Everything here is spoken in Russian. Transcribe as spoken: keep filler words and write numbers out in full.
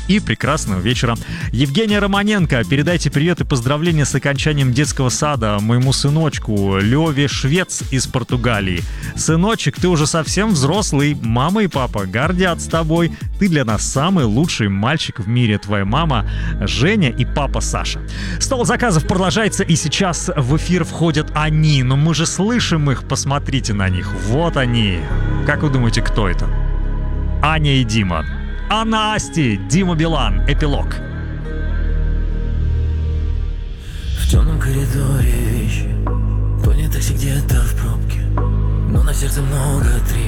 и прекрасного вечера. Евгения Романенко, передайте привет и поздравления с окончанием детского сада моему сыночку Леве Швец из Португалии. Сыночек, ты уже совсем взрослый, мама и папа гордятся тобой, ты для нас самый лучший мальчик в мире, твоя мама Женя и папа Саша. Стол заказов продолжается, и сейчас в эфир входят они, но мы же слышим их, посмотрите на них, вот они. Как вы думаете, кто это? Аня и Дима. А Насти, Дима Билан, эпилог. В темном коридоре вещи, понял такси где-то в пробке, но на сердце много трещин.